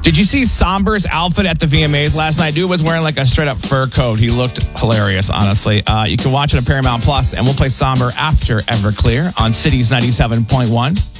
Did you see Somber's outfit at the VMAs last night? Dude was wearing like a straight up fur coat. He looked hilarious, honestly. You can watch it on Paramount Plus, and we'll play Somber after Everclear on Cities 97.1.